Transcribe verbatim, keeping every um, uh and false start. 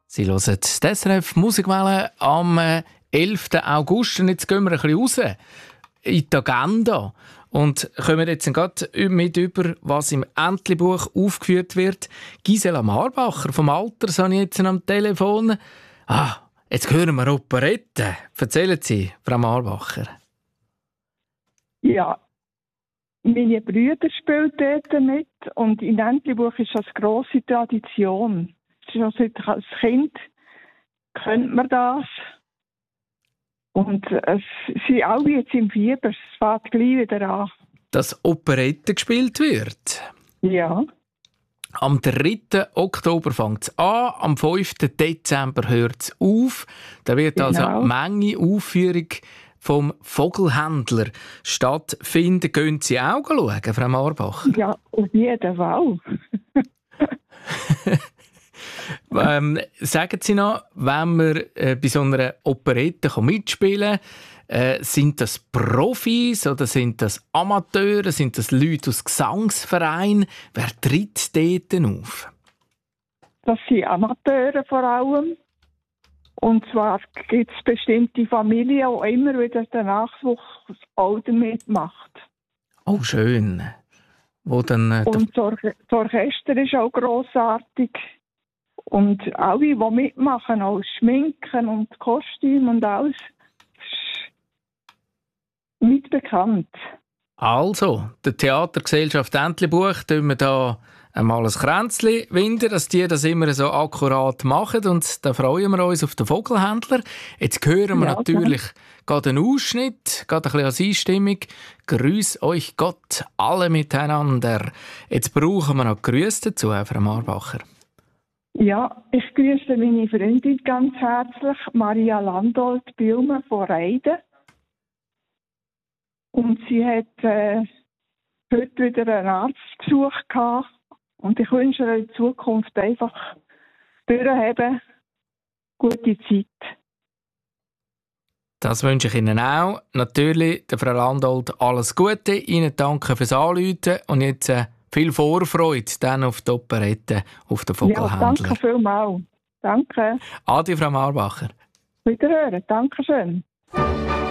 Sie hören die S R F Musikwelle am elften August. Und jetzt gehen wir ein bisschen raus in die Agenda und kommen jetzt gerade mit über, was im Entlebuch aufgeführt wird. Gisela Marbacher vom Alters habe ich jetzt am Telefon. Ah, jetzt hören wir Operette. Erzählen Sie, Frau Marbacher. Ja, meine Brüder spielen dort mit und in Entlebuch ist das eine grosse Tradition. Schon seit als Kind kennt man das. Und es sind alle jetzt im Fieber, es fängt gleich wieder an. Dass Operette gespielt wird? Ja. Am dritten Oktober fängt es an, am fünften Dezember hört es auf. Da wird also Genau. eine Menge Aufführung vom Vogelhändler stattfinden. Gehen Sie auch schauen, Frau Marbacher? Ja, auf jeden Fall. ähm, sagen Sie noch, wenn man äh, bei so einer Operette mitspielen kann, äh, sind das Profis oder sind das Amateure, sind das Leute aus Gesangsvereinen? Wer tritt dort auf? Das sind Amateure vor allem. Und zwar gibt es bestimmte Familien, die immer wieder den Nachwuchs auch mitmacht. Oh, schön. Wo dann, äh, Und das, Or- das Orchester ist auch grossartig. Und alle, die mitmachen, auch Schminken und Kostüm und alles, ist nicht bekannt. Also, der Theatergesellschaft Entlebuch tun wir da einmal ein Kränzchen winden, dass die das immer so akkurat machen. Und da freuen wir uns auf den Vogelhändler. Jetzt hören wir Ja, natürlich gerade einen Ausschnitt, gerade ein bisschen als Einstimmung. Grüß euch Gott, alle miteinander. Jetzt brauchen wir noch Grüße dazu, Frau Marbacher. Ja, ich grüße meine Freundin ganz herzlich, Maria Landolt-Bilmer von Reiden. Und sie hat äh, heute wieder einen Arztbesuch gehabt. Und ich wünsche ihr in Zukunft einfach durchhaben, gute Zeit. Das wünsche ich Ihnen auch. Natürlich, der Frau Landolt, alles Gute. Ihnen danke fürs Anrufen und jetzt äh, viel Vorfreude dann auf die Operette, auf den Vogelhändler. Ja, danke vielmals. Danke. Adi, Frau Marbacher. Wiederhören. Dankeschön.